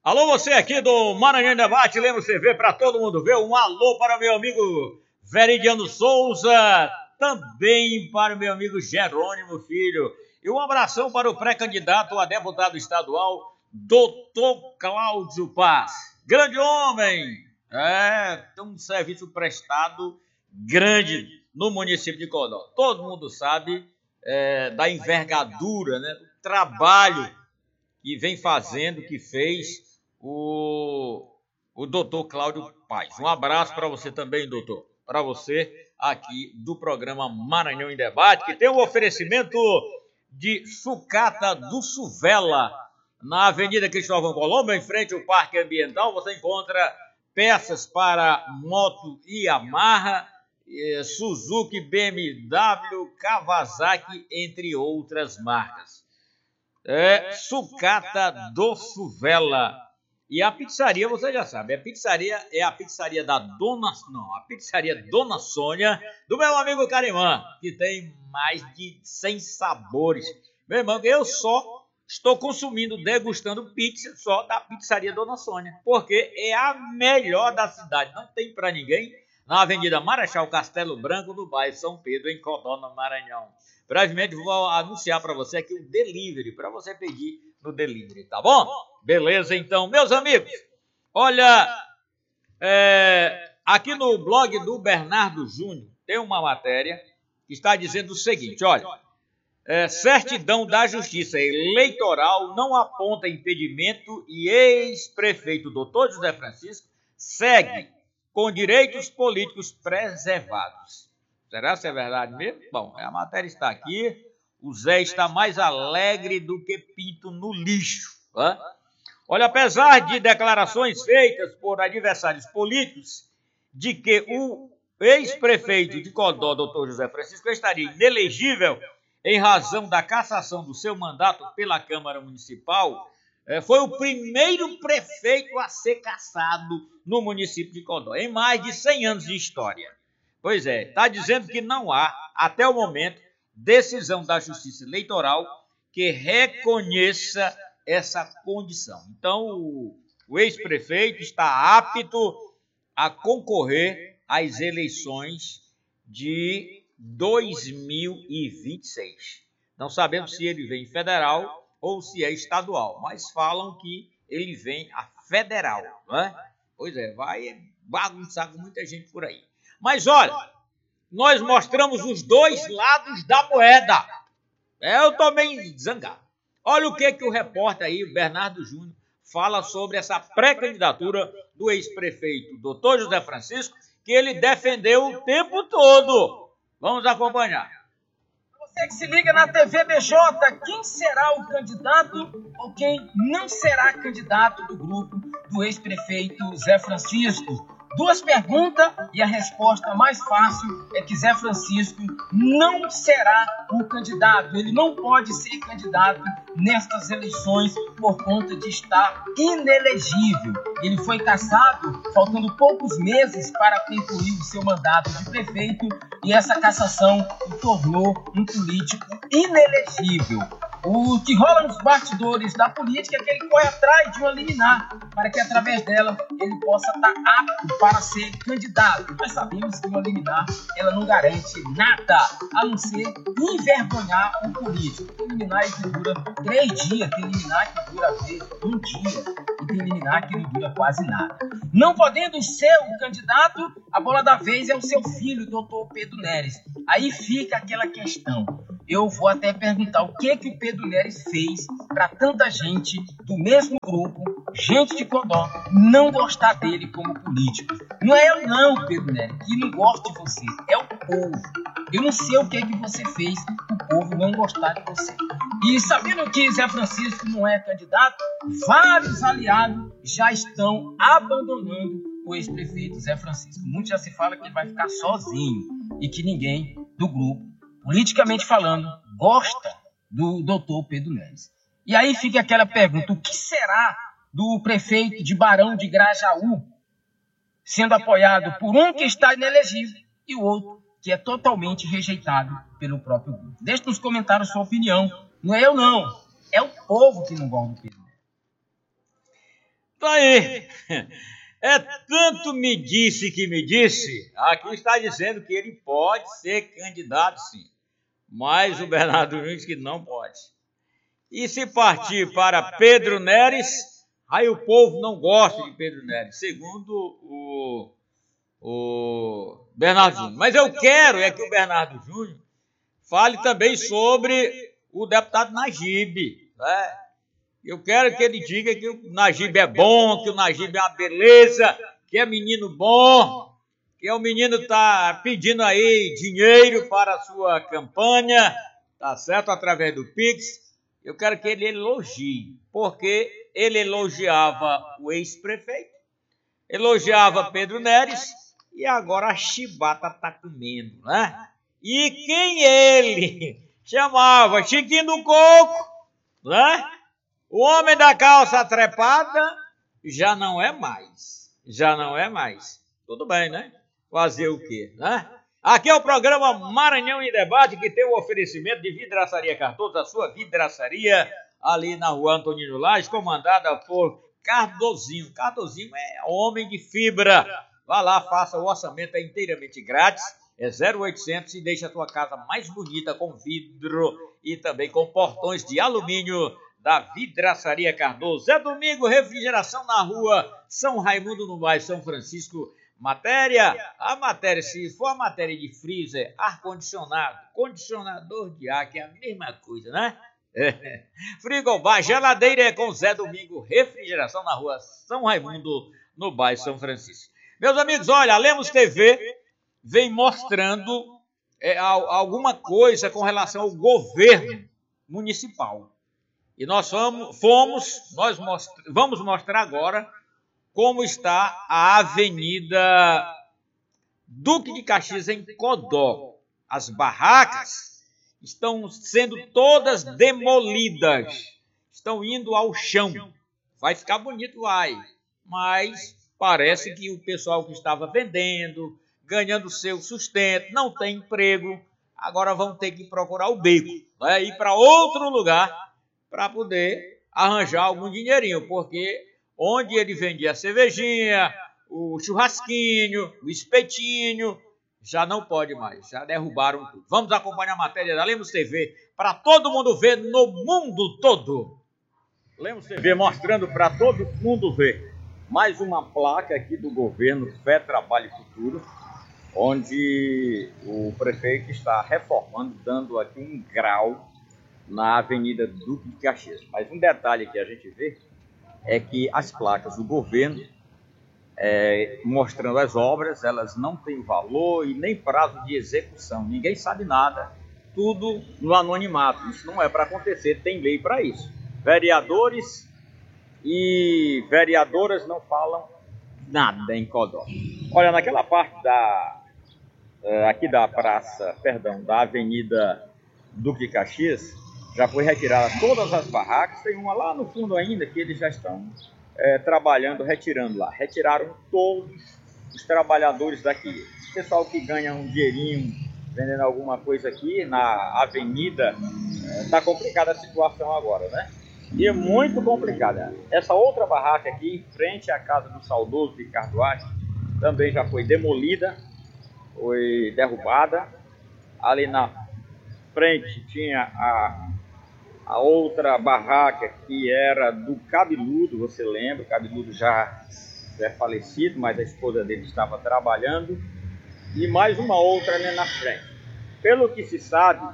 Alô, você aqui do Maranhão em Debate, Lemos TV para todo mundo ver. Um alô para meu amigo Veridiano Souza, também para o meu amigo Jerônimo Filho. E um abração para o pré-candidato a deputado estadual, Dr. Cláudio Paz. Grande homem! Tem um serviço prestado grande no município de Codó. Todo mundo sabe da envergadura, né, do trabalho que vem fazendo, que fez o doutor Cláudio Paz. Um abraço para você também, doutor. Para você aqui do programa Maranhão em Debate, que tem um oferecimento de sucata do Suvela, na Avenida Cristóvão Colombo, em frente ao Parque Ambiental. Você encontra peças para moto Yamaha, Suzuki, BMW, Kawasaki, entre outras marcas. Sucata do Suvela. E a pizzaria, você já sabe, a pizzaria da a pizzaria Dona Sônia, do meu amigo Carimã, que tem mais de 100 sabores. Meu irmão, eu só estou consumindo, degustando pizza só da pizzaria Dona Sônia, porque é a melhor da cidade, não tem para ninguém, na Avenida Marechal Castelo Branco, no bairro São Pedro, em Codó, no Maranhão. Brevemente vou anunciar para você aqui o delivery, para você pedir no delivery, tá bom? Beleza, então, meus amigos, olha, aqui no blog do Bernardo Júnior tem uma matéria que está dizendo o seguinte, olha, certidão da Justiça Eleitoral não aponta impedimento e ex-prefeito Dr. José Francisco segue com direitos políticos preservados. Será que é verdade mesmo? Bom, a matéria está aqui. O Zé está mais alegre do que pinto no lixo. Né? Olha, apesar de declarações feitas por adversários políticos de que o ex-prefeito de Codó, Dr. José Francisco, estaria inelegível em razão da cassação do seu mandato pela Câmara Municipal, foi o primeiro prefeito a ser cassado no município de Codó, em mais de 100 anos de história. Pois está dizendo que não há, até o momento, decisão da Justiça Eleitoral que reconheça essa condição. Então, o ex-prefeito está apto a concorrer às eleições de 2026. Não sabemos se ele vem federal ou se é estadual, mas falam que ele vem a federal, né? Pois vai bagunçar com muita gente por aí. Mas olha, nós mostramos os dois lados da moeda. Eu estou meio zangado. Olha o que o repórter aí, Bernardo Júnior, fala sobre essa pré-candidatura do ex-prefeito Dr. José Francisco, que ele defendeu o tempo todo. Vamos acompanhar. Você que se liga na TV BJ, quem será o candidato ou quem não será candidato do grupo do ex-prefeito Zé Francisco? Duas perguntas e a resposta mais fácil é que Zé Francisco não será o candidato. Ele não pode ser candidato nestas eleições por conta de estar inelegível. Ele foi cassado faltando poucos meses para concluir o seu mandato de prefeito e essa cassação o tornou um político inelegível. O que rola nos bastidores da política é que ele corre atrás de uma liminar para que através dela ele possa estar apto para ser candidato. Nós sabemos que uma liminar ela não garante nada a não ser envergonhar o político. Tem liminar que dura 3 dias, tem liminar que dura às vezes 1 dia e tem liminar que não dura quase nada. Não podendo ser o candidato, a bola da vez é o seu filho, doutor Pedro Neres. Aí fica aquela questão. Eu vou até perguntar o que o Pedro Neres fez para tanta gente do mesmo grupo, gente de Codó, não gostar dele como político. Não é eu não, Pedro Neres, que não gosta de você, é o povo. Eu não sei o que você fez para o povo não gostar de você. E sabendo que Zé Francisco não é candidato, vários aliados já estão abandonando o ex-prefeito Zé Francisco. Muito já se fala que ele vai ficar sozinho e que ninguém do grupo, politicamente falando, gosta do doutor Pedro Neres. E aí fica aquela pergunta, o que será do prefeito de Barão de Grajaú sendo apoiado por um que está inelegível e o outro que é totalmente rejeitado pelo próprio grupo? Deixe nos comentários sua opinião. Não é eu não, é o povo que não gosta do Pedro Neres. Tá aí. É tanto me disse que me disse, aqui está dizendo que ele pode ser candidato sim, mas o Bernardo Júnior diz que não pode. E se partir para Pedro Neres, aí o povo não gosta de Pedro Neres, segundo o Bernardo Júnior. Mas eu quero é que o Bernardo Júnior fale também sobre o deputado Najib, né? Eu quero que ele diga que o Najib é bom, que o Najib é uma beleza, que é menino bom, que o menino está pedindo aí dinheiro para a sua campanha, tá certo? Através do Pix. Eu quero que ele elogie, porque ele elogiava o ex-prefeito, elogiava Pedro Neres e agora a chibata está comendo, né? E quem ele chamava Chiquinho do Coco, né? O homem da calça trepada já não é mais. Já não é mais. Tudo bem, né? Fazer o quê, né? Aqui é o programa Maranhão em Debate, que tem o oferecimento de Vidraçaria Cardoso, a sua vidraçaria ali na rua Antonino Lage, comandada por Cardozinho. Cardozinho é homem de fibra. Vá lá, faça o orçamento, é inteiramente grátis. É 0800 e deixa a tua casa mais bonita com vidro e também com portões de alumínio da Vidraçaria Cardoso. É domingo, refrigeração na rua São Raimundo, no bairro São Francisco. A matéria, se for a matéria de freezer, ar-condicionado, condicionador de ar, que é a mesma coisa, né? Frigobar, geladeira é com Zé Domingo, refrigeração na rua São Raimundo, no bairro São Francisco. Meus amigos, olha, a Lemos TV vem mostrando alguma coisa com relação ao governo municipal. E nós vamos mostrar agora como está a Avenida Duque de Caxias, em Codó. As barracas estão sendo todas demolidas, estão indo ao chão. Vai ficar bonito, vai, mas parece que o pessoal que estava vendendo, ganhando seu sustento, não tem emprego, agora vão ter que procurar o beco, né? Ir para outro lugar para poder arranjar algum dinheirinho, porque onde ele vendia a cervejinha, o churrasquinho, o espetinho, já não pode mais, já derrubaram tudo. Vamos acompanhar a matéria da Lemos TV para todo mundo ver no mundo todo. Lemos TV mostrando para todo mundo ver. Mais uma placa aqui do governo Fé, Trabalho e Futuro, onde o prefeito está reformando, dando aqui um grau na Avenida Duque de Caxias. Mas um detalhe que a gente vê é que as placas do governo, mostrando as obras, elas não têm valor e nem prazo de execução. Ninguém sabe nada, tudo no anonimato. Isso não é para acontecer, tem lei para isso. Vereadores e vereadoras não falam nada em Codó. Olha, naquela parte aqui da da Avenida Duque de Caxias, já foi retirada todas as barracas, tem uma lá no fundo ainda que eles já estão trabalhando, retirando lá. Retiraram todos os trabalhadores daqui. O pessoal que ganha um dinheirinho vendendo alguma coisa aqui na avenida, está complicada a situação agora, né? E é muito complicada. Essa outra barraca aqui, em frente à casa do saudoso Ricardo Acho, também já foi demolida, foi derrubada. Ali na frente tinha a outra barraca que era do Cabeludo, você lembra? O Cabeludo já é falecido, mas a esposa dele estava trabalhando. E mais uma outra ali na frente. Pelo que se sabe,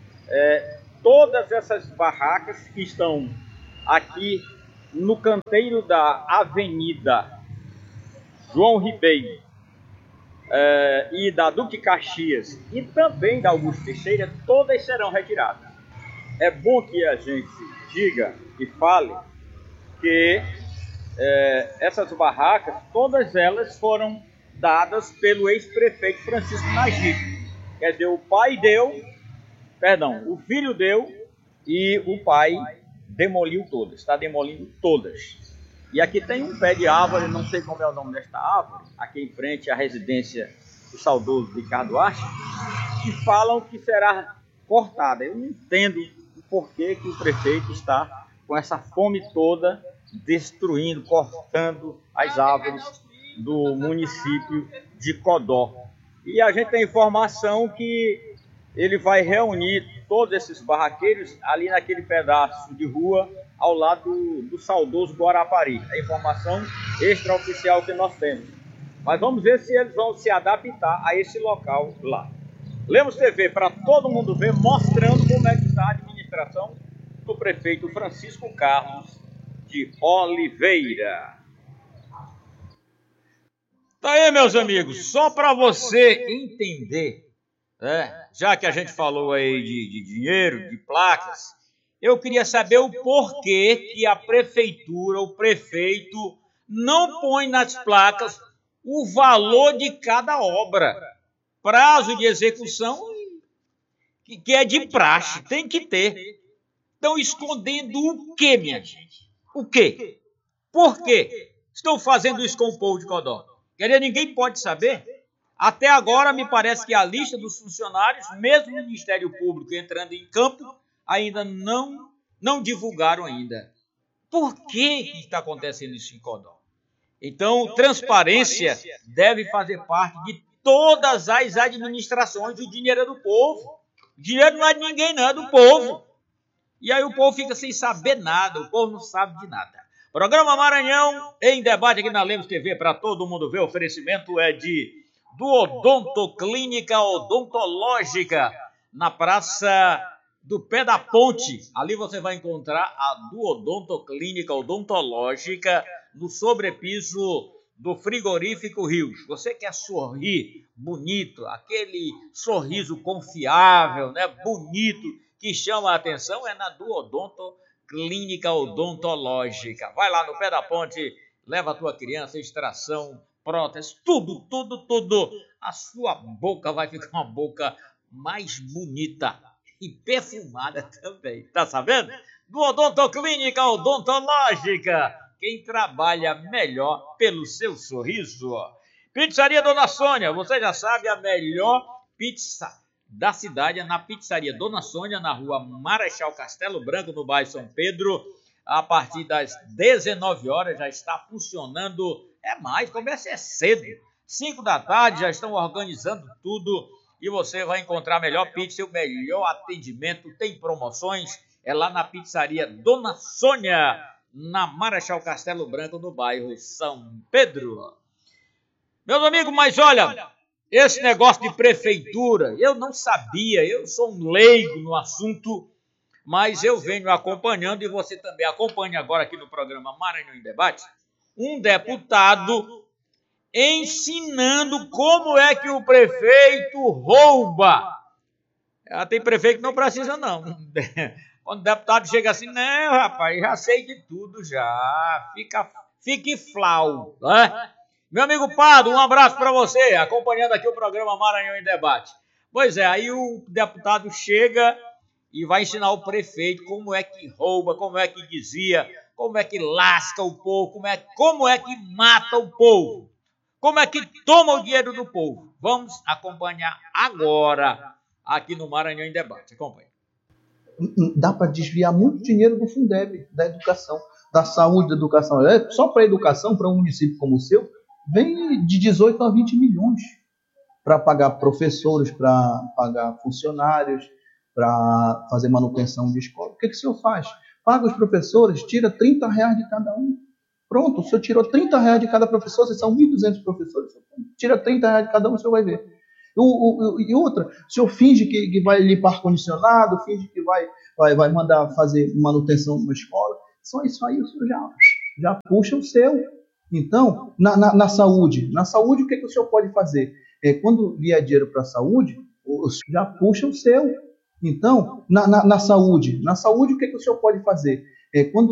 todas essas barracas que estão aqui no canteiro da Avenida João Ribeiro e da Duque Caxias e também da Augusto Teixeira, todas serão retiradas. É bom que a gente diga e fale que essas barracas, todas elas foram dadas pelo ex-prefeito Francisco Najib. Quer dizer, o filho deu e o pai demoliu todas, está demolindo todas. E aqui tem um pé de árvore, não sei como é o nome desta árvore, aqui em frente à residência do saudoso Ricardo Acho, que falam que será cortada. Eu não entendo o porquê que o prefeito está com essa fome toda destruindo, cortando as árvores do município de Codó. E a gente tem informação que ele vai reunir todos esses barraqueiros ali naquele pedaço de rua ao lado do saudoso Guarapari. É a informação extraoficial que nós temos. Mas vamos ver se eles vão se adaptar a esse local lá. Lemos TV para todo mundo ver, mostrando como é que está a administração do prefeito Francisco Carlos de Oliveira. Tá aí, meus amigos, só para você entender, já que a gente falou aí de dinheiro, de placas, eu queria saber o porquê que a prefeitura, o prefeito, não põe nas placas o valor de cada obra. Prazo de execução, que é de praxe, tem que ter. Estão escondendo o quê, minha gente? O quê? Por quê? Estão fazendo isso com o povo de Codó? Quer ninguém pode saber? Até agora, me parece que a lista dos funcionários, mesmo o Ministério Público entrando em campo, ainda não divulgaram ainda. Por que está acontecendo isso em Codó? Então, transparência deve fazer parte de todas as administrações. O dinheiro é do povo. O dinheiro não é de ninguém, não, é do povo. E aí o povo fica sem saber nada, o povo não sabe de nada. Programa Maranhão em debate aqui na Lemos TV para todo mundo ver. O oferecimento é do Odontoclínica Odontológica, na Praça do Pé da Ponte. Ali você vai encontrar a do Odontoclínica Odontológica no sobrepiso do frigorífico Rios. Você quer sorrir bonito, aquele sorriso confiável, né, bonito, que chama a atenção, é na do Odontoclínica Odontológica. Vai lá no Pé da Ponte, leva a tua criança, extração, prótese, tudo. A sua boca vai ficar uma boca mais bonita e perfumada também, tá sabendo? Do Odontoclínica Odontológica, quem trabalha melhor pelo seu sorriso. Pizzaria Dona Sônia, você já sabe, a melhor pizza da cidade é na Pizzaria Dona Sônia, na rua Marechal Castelo Branco, no bairro São Pedro. A partir das 19 horas já está funcionando, começa cedo. 5 da tarde já estão organizando tudo e você vai encontrar a melhor pizza e o melhor atendimento. Tem promoções, é lá na Pizzaria Dona Sônia, na Marechal Castelo Branco, no bairro São Pedro. Meus amigos, mas olha, esse negócio de prefeitura, eu não sabia, eu sou um leigo no assunto, mas eu venho acompanhando, e você também acompanha agora aqui no programa Maranhão em Debate, um deputado ensinando como é que o prefeito rouba. Tem prefeito que não precisa, não. Quando o deputado chega assim, não, rapaz, já sei de tudo já, fique flau, né? Meu amigo Pado, um abraço para você, acompanhando aqui o programa Maranhão em Debate. Pois é, aí o deputado chega e vai ensinar o prefeito como é que rouba, como é que desvia, como é que lasca o povo, como é que mata o povo, como é que toma o dinheiro do povo. Vamos acompanhar agora aqui no Maranhão em Debate. Acompanhe. Dá para desviar muito dinheiro do Fundeb, da educação, da saúde, da educação. Só para a educação, para um município como o seu, vem de 18 a 20 milhões para pagar professores, para pagar funcionários, para fazer manutenção de escola. O que o senhor faz? Paga os professores, tira R$30 de cada um. Pronto, o senhor tirou R$30 de cada professor, vocês são 1.200 professores, tira R$30 de cada um, o senhor vai ver. E outra, o senhor finge que vai limpar ar-condicionado, finge que vai mandar fazer manutenção numa escola. Só isso aí o senhor já puxa o seu. Então, na saúde, o que o senhor pode fazer? Quando vier dinheiro para a saúde, o senhor já puxa o seu. Então, na saúde, o que o senhor pode fazer? Quando